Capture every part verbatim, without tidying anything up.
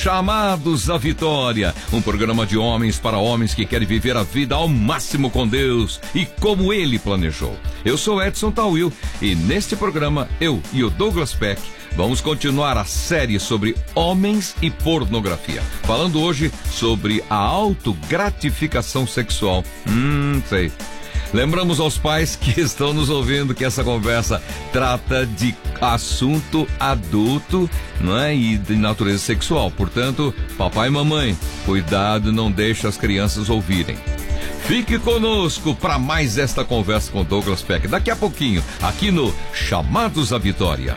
Chamados à Vitória, um programa de homens para homens que querem viver a vida ao máximo com Deus e como Ele planejou. Eu sou Edson Tawil e neste programa eu e o Douglas Peck vamos continuar a série sobre homens e pornografia, falando hoje sobre a autogratificação sexual. Hum, sei. Lembramos aos pais que estão nos ouvindo que essa conversa trata de assunto adulto, não é? E de natureza sexual. Portanto, papai e mamãe, cuidado, não deixe as crianças ouvirem. Fique conosco para mais esta conversa com Douglas Peck daqui a pouquinho, aqui no Chamados à Vitória.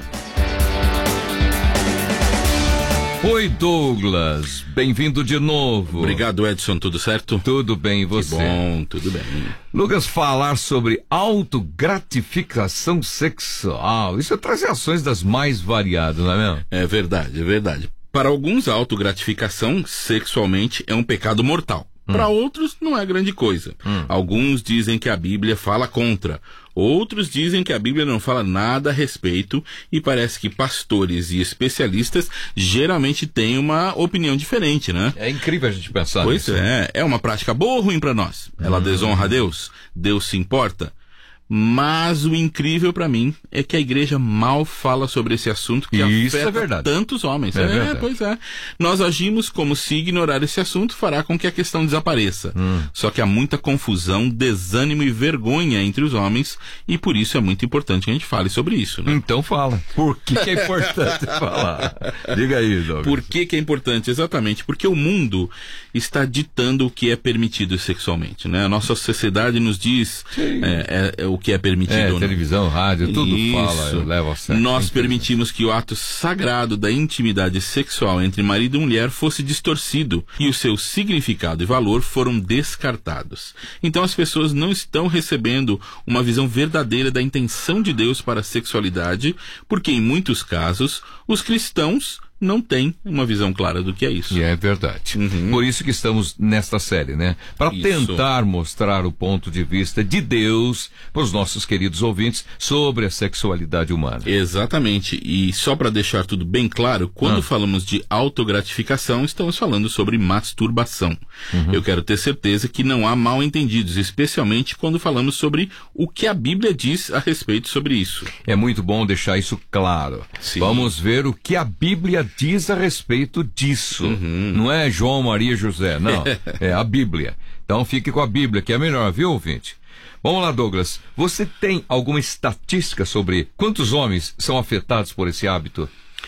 Oi, Douglas, bem-vindo de novo. Obrigado, Edson, tudo certo? Tudo bem, e você? Que bom, tudo bem. Lucas, falar sobre autogratificação sexual, isso traz reações das mais variadas, não é mesmo? É verdade, é verdade. Para alguns, a autogratificação sexualmente é um pecado mortal. Hum. Para outros, não é grande coisa. Hum. Alguns dizem que a Bíblia fala contra. Outros dizem que a Bíblia não fala nada a respeito e parece que pastores e especialistas geralmente têm uma opinião diferente, né? É incrível a gente pensar pois nisso. Pois é, é uma prática boa ou ruim para nós? Ela hum. desonra a Deus? Deus se importa? Mas o incrível para mim é que a igreja mal fala sobre esse assunto que Isso afeta é verdade. tantos homens. É, é, verdade. Pois é. Nós agimos como se ignorar esse assunto fará com que a questão desapareça. Hum. Só que há muita confusão, desânimo e vergonha entre os homens e por isso é muito importante que a gente fale sobre isso, né? Então fala. Por que, que é importante falar? Diga aí, Douglas. Por que que é importante? Exatamente. Porque o mundo está ditando o que é permitido sexualmente, né? A nossa sociedade nos diz é, é, é, o que é permitido é, ou não. Televisão, rádio, tudo Isso. fala, leva a sério. Nós permitimos que o ato sagrado da intimidade sexual entre marido e mulher fosse distorcido e o seu significado e valor foram descartados. Então as pessoas não estão recebendo uma visão verdadeira da intenção de Deus para a sexualidade, porque em muitos casos os cristãos não tem uma visão clara do que é isso. E é verdade. Uhum. Por isso que estamos nesta série, né? Para tentar mostrar o ponto de vista de Deus para os nossos queridos ouvintes sobre a sexualidade humana. Exatamente. E só para deixar tudo bem claro, quando ah. falamos de autogratificação, estamos falando sobre masturbação. Uhum. Eu quero ter certeza que não há mal entendidos, especialmente quando falamos sobre o que a Bíblia diz a respeito sobre isso. É muito bom deixar isso claro. Sim. Vamos ver o que a Bíblia diz a respeito disso. Uhum. Não é João, Maria, José, não. É a Bíblia. Então fique com a Bíblia, que é melhor, viu, ouvinte? Vamos lá, Douglas. Você tem alguma estatística sobre quantos homens são afetados por esse hábito?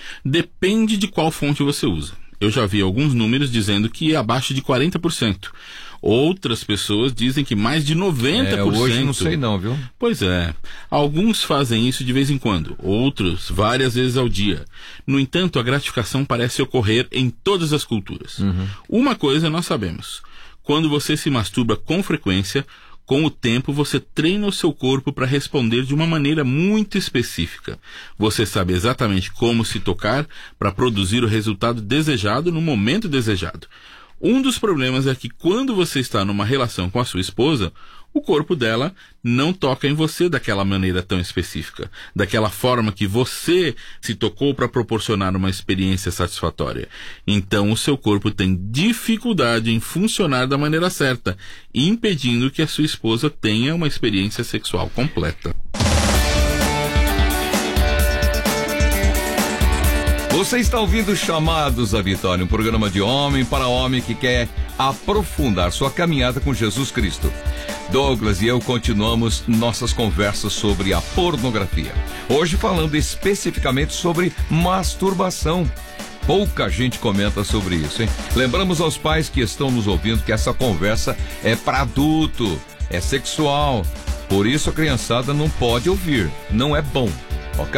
Depende de qual fonte você usa. Eu já vi alguns números dizendo que é abaixo de quarenta por cento. Outras pessoas dizem que mais de noventa por cento. É, hoje não sei não, viu? Pois é. Alguns fazem isso de vez em quando, outros várias vezes ao dia. No entanto, a gratificação parece ocorrer em todas as culturas. Uhum. Uma coisa nós sabemos. Quando você se masturba com frequência, com o tempo você treina o seu corpo para responder de uma maneira muito específica. Você sabe exatamente como se tocar para produzir o resultado desejado no momento desejado. Um dos problemas é que quando você está numa relação com a sua esposa, o corpo dela não toca em você daquela maneira tão específica, daquela forma que você se tocou para proporcionar uma experiência satisfatória. Então o seu corpo tem dificuldade em funcionar da maneira certa, impedindo que a sua esposa tenha uma experiência sexual completa. Você está ouvindo Chamados à Vitória, um programa de homem para homem que quer aprofundar sua caminhada com Jesus Cristo. Douglas e eu continuamos nossas conversas sobre a pornografia. Hoje falando especificamente sobre masturbação. Pouca gente comenta sobre isso, hein? Lembramos aos pais que estão nos ouvindo que essa conversa é para adulto, é sexual. Por isso a criançada não pode ouvir, não é bom, ok?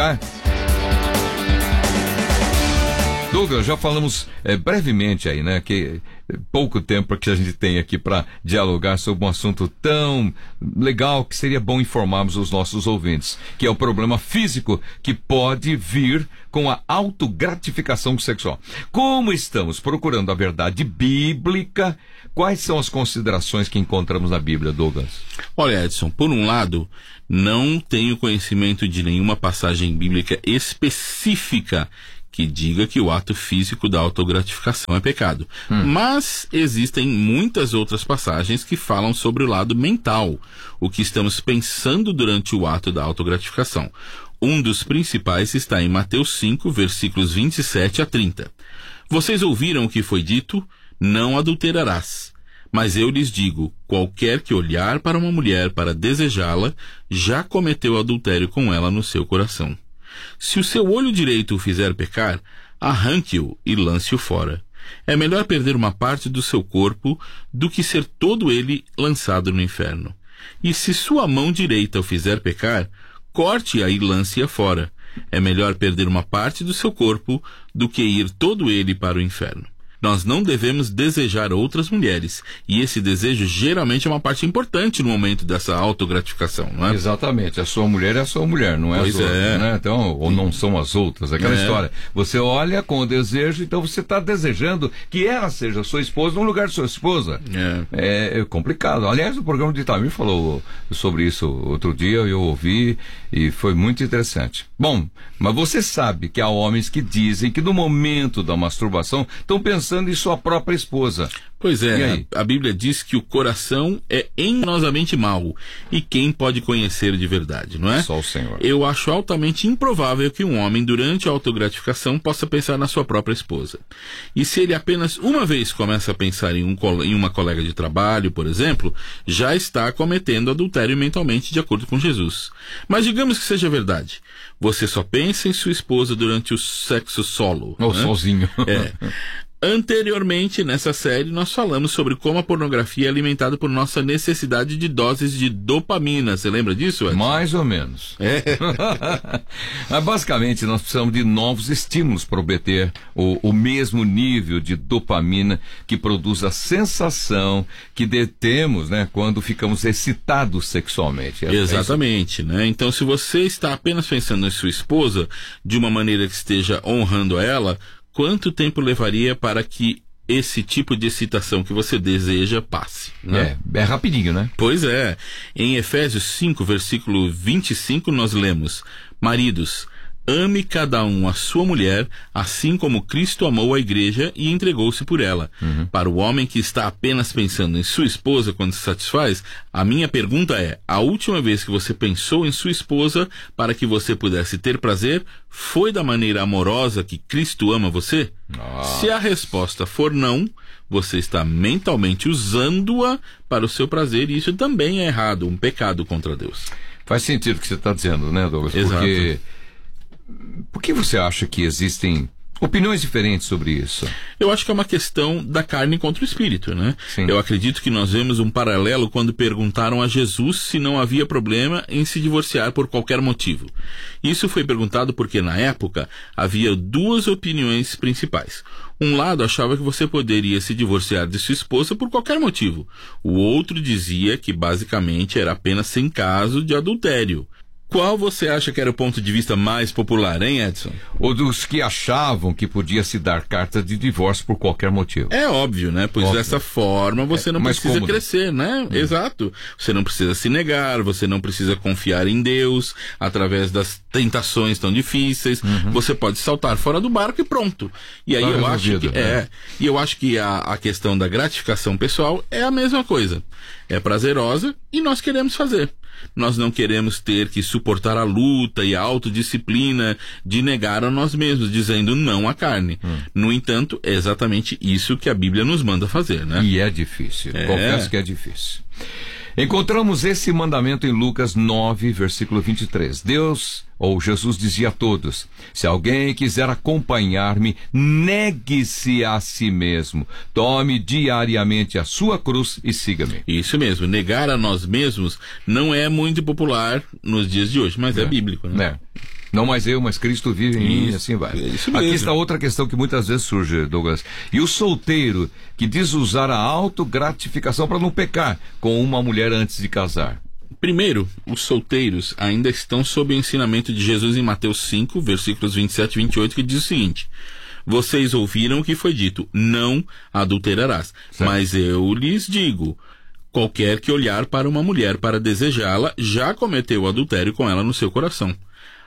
Douglas, já falamos é, brevemente aí, né, que é, pouco tempo que a gente tem aqui para dialogar sobre um assunto tão legal que seria bom informarmos os nossos ouvintes, que é o problema físico que pode vir com a autogratificação sexual. Como estamos procurando a verdade bíblica, quais são as considerações que encontramos na Bíblia, Douglas? Olha, Edson, por um lado, não tenho conhecimento de nenhuma passagem bíblica específica que diga que o ato físico da autogratificação é pecado. Hum. Mas existem muitas outras passagens que falam sobre o lado mental, o que estamos pensando durante o ato da autogratificação. Um dos principais está em Mateus cinco, versículos vinte e sete a trinta. Vocês ouviram o que foi dito? Não adulterarás. Mas eu lhes digo, qualquer que olhar para uma mulher para desejá-la, já cometeu adultério com ela no seu coração. Se o seu olho direito o fizer pecar, arranque-o e lance-o fora. É melhor perder uma parte do seu corpo do que ser todo ele lançado no inferno. E se sua mão direita o fizer pecar, corte-a e lance-a fora. É melhor perder uma parte do seu corpo do que ir todo ele para o inferno. Nós não devemos desejar outras mulheres, e esse desejo geralmente é uma parte importante no momento dessa autogratificação, não é? Exatamente, a sua mulher é a sua mulher, não é pois as outras, é. né? Então, ou não são as outras, aquela é. história. Você olha com o desejo, então você está desejando que ela seja sua esposa no lugar de sua esposa. É, é complicado. Aliás, o programa de Itamir falou sobre isso outro dia, eu ouvi e foi muito interessante. Bom, mas você sabe que há homens que dizem que no momento da masturbação estão pensando em sua própria esposa. Pois é, a, a Bíblia diz que o coração é enganosamente mau, e quem pode conhecer de verdade, não é? Só o Senhor. Eu acho altamente improvável que um homem, durante a autogratificação, possa pensar na sua própria esposa. E se ele apenas uma vez começa a pensar em, um, em uma colega de trabalho, por exemplo, já está cometendo adultério mentalmente, de acordo com Jesus. Mas digamos que seja verdade. Você só pensa em sua esposa durante o sexo solo. Ou né? sozinho. É. Anteriormente, nessa série, nós falamos sobre como a pornografia é alimentada por nossa necessidade de doses de dopamina. Você lembra disso, Edson? Mais ou menos. É. Mas basicamente nós precisamos de novos estímulos para obter o, o mesmo nível de dopamina que produz a sensação que detemos, né, quando ficamos excitados sexualmente. É, Exatamente, é né? Então, se você está apenas pensando em sua esposa de uma maneira que esteja honrando ela, quanto tempo levaria para que esse tipo de excitação que você deseja passe? Né? É, é rapidinho, né? Pois é. Em Efésios cinco, versículo vinte e cinco, nós lemos: Maridos, ame cada um a sua mulher, assim como Cristo amou a igreja e entregou-se por ela. Uhum. Para o homem que está apenas pensando em sua esposa quando se satisfaz, a minha pergunta é: a última vez que você pensou em sua esposa para que você pudesse ter prazer, foi da maneira amorosa que Cristo ama você? Nossa. Se a resposta for não, você está mentalmente usando-a para o seu prazer, e isso também é errado, um pecado contra Deus. Faz sentido o que você está dizendo, né, Douglas? Exato. Porque... Por que você acha que existem opiniões diferentes sobre isso? Eu acho que é uma questão da carne contra o espírito, né? Sim. Eu acredito que nós vemos um paralelo quando perguntaram a Jesus se não havia problema em se divorciar por qualquer motivo. Isso foi perguntado porque, na época, havia duas opiniões principais. Um lado achava que você poderia se divorciar de sua esposa por qualquer motivo. O outro dizia que, basicamente, era apenas sem caso de adultério. Qual você acha que era o ponto de vista mais popular, hein, Edson? Ou dos que achavam que podia se dar carta de divórcio por qualquer motivo. É óbvio, né? Pois óbvio. Dessa forma você não é precisa cômodo. crescer, né? Hum. Exato. Você não precisa se negar, você não precisa confiar em Deus através das tentações tão difíceis. Uhum. Você pode saltar fora do barco e pronto. E aí tá eu acho que, né? é, e eu acho que a, a questão da gratificação pessoal é a mesma coisa. É prazerosa e nós queremos fazer. Nós não queremos ter que suportar a luta e a autodisciplina de negar a nós mesmos, dizendo não à carne. Hum. No entanto, é exatamente isso que a Bíblia nos manda fazer, né? E é difícil. É. Confesso que é difícil. Encontramos esse mandamento em Lucas nove, versículo vinte e três. Deus, ou Jesus, dizia a todos: se alguém quiser acompanhar-me, negue-se a si mesmo, tome diariamente a sua cruz e siga-me. Isso mesmo, negar a nós mesmos não é muito popular nos dias de hoje, mas é, é bíblico, né? É. Não mais eu, mas Cristo vive em mim, e assim vai. Isso Aqui mesmo. está outra questão que muitas vezes surge, Douglas. E o solteiro que diz usar a autogratificação para não pecar com uma mulher antes de casar? Primeiro, os solteiros ainda estão sob o ensinamento de Jesus em Mateus cinco, versículos vinte e sete e vinte e oito, que diz o seguinte: vocês ouviram o que foi dito, não adulterarás. Certo. Mas eu lhes digo, qualquer que olhar para uma mulher para desejá-la, já cometeu adultério com ela no seu coração.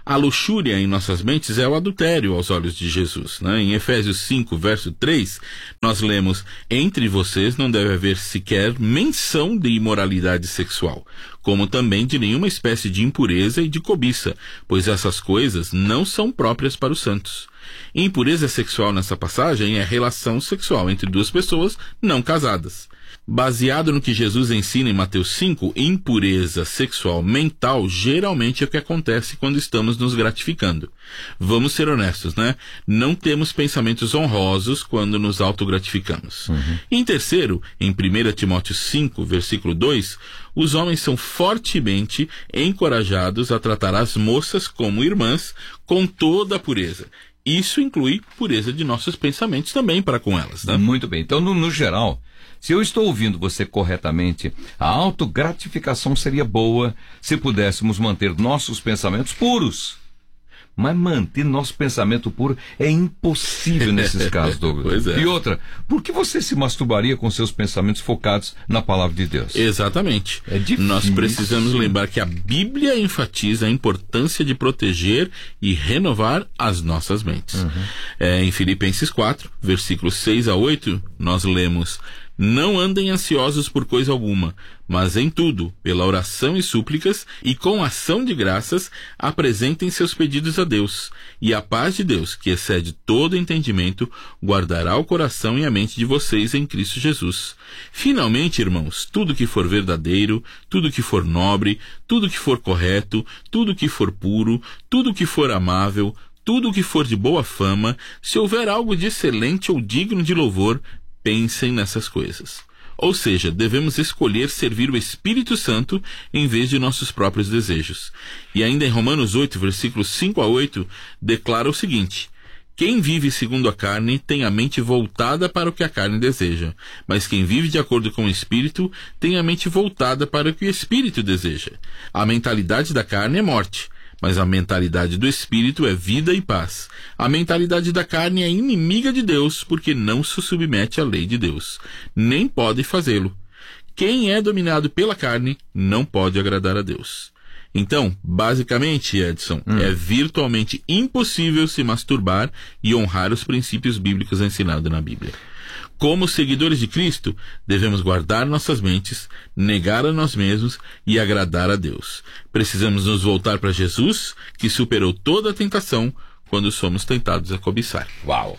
A luxúria em nossas mentes é o adultério aos olhos de Jesus, né? Em Efésios cinco, verso três, nós lemos: entre vocês não deve haver sequer menção de imoralidade sexual, como também de nenhuma espécie de impureza e de cobiça, pois essas coisas não são próprias para os santos. Impureza sexual nessa passagem é relação sexual entre duas pessoas não casadas. Baseado no que Jesus ensina em Mateus cinco, impureza sexual mental geralmente é o que acontece quando estamos nos gratificando. Vamos ser honestos, né? Não temos pensamentos honrosos quando nos autogratificamos. Uhum. Em terceiro, em primeiro Timóteo cinco, versículo dois, os homens são fortemente encorajados a tratar as moças como irmãs com toda a pureza. Isso inclui pureza de nossos pensamentos também para com elas, né? Muito bem. Então, no, no geral, se eu estou ouvindo você corretamente, a autogratificação seria boa se pudéssemos manter nossos pensamentos puros. Mas manter nosso pensamento puro é impossível nesses casos, Douglas. Pois é. E outra, por que você se masturbaria com seus pensamentos focados na palavra de Deus? Exatamente. É difícil. Nós precisamos lembrar que a Bíblia enfatiza a importância de proteger e renovar as nossas mentes. Uhum. É, em Filipenses quatro, versículos seis a oito, nós lemos: não andem ansiosos por coisa alguma, mas em tudo, pela oração e súplicas, e com ação de graças, apresentem seus pedidos a Deus. E a paz de Deus, que excede todo entendimento, guardará o coração e a mente de vocês em Cristo Jesus. Finalmente, irmãos, tudo que for verdadeiro, tudo que for nobre, tudo que for correto, tudo que for puro, tudo que for amável, tudo que for de boa fama, se houver algo de excelente ou digno de louvor, pensem nessas coisas. Ou seja, devemos escolher servir o Espírito Santo em vez de nossos próprios desejos. E ainda em Romanos oito, versículos cinco a oito, declara o seguinte: quem vive segundo a carne tem a mente voltada para o que a carne deseja, mas quem vive de acordo com o Espírito tem a mente voltada para o que o Espírito deseja. A mentalidade da carne é morte, mas a mentalidade do Espírito é vida e paz. A mentalidade da carne é inimiga de Deus, porque não se submete à lei de Deus, nem pode fazê-lo. Quem é dominado pela carne não pode agradar a Deus. Então, basicamente, Edson, hum. é virtualmente impossível se masturbar e honrar os princípios bíblicos ensinados na Bíblia. Como seguidores de Cristo, devemos guardar nossas mentes, negar a nós mesmos e agradar a Deus. Precisamos nos voltar para Jesus, que superou toda a tentação quando somos tentados a cobiçar. Uau!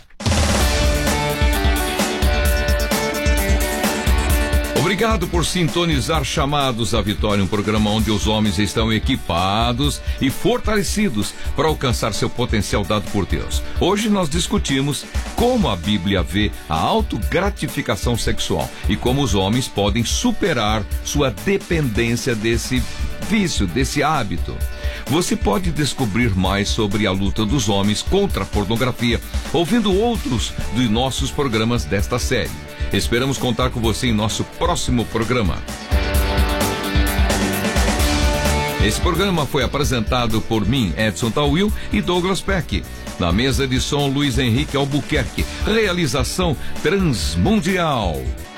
Obrigado por sintonizar Chamados à Vitória, um programa onde os homens estão equipados e fortalecidos para alcançar seu potencial dado por Deus. Hoje nós discutimos como a Bíblia vê a autogratificação sexual e como os homens podem superar sua dependência desse vício, desse hábito. Você pode descobrir mais sobre a luta dos homens contra a pornografia ouvindo outros de nossos programas desta série. Esperamos contar com você em nosso próximo programa. Esse programa foi apresentado por mim, Edson Tawil, e Douglas Peck. Na mesa de som, Luiz Henrique Albuquerque. Realização Transmundial.